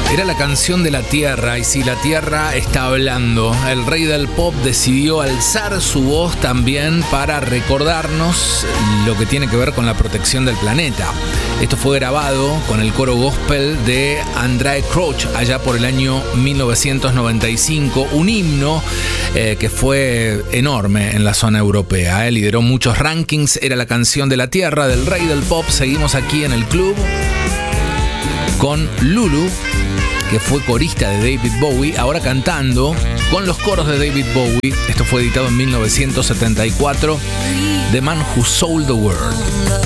Era la canción de la Tierra, y si la Tierra está hablando, el rey del pop decidió alzar su voz también para recordarnos lo que tiene que ver con la protección del planeta. Esto fue grabado con el coro gospel de Andrae Crouch allá por el año 1995, un himno que fue enorme en la zona europea. Lideró muchos rankings, era la canción de la Tierra del rey del pop. Seguimos aquí en el club con Lulu, que fue corista de David Bowie, ahora cantando con los coros de David Bowie. Esto fue editado en 1974, The Man Who Sold the World.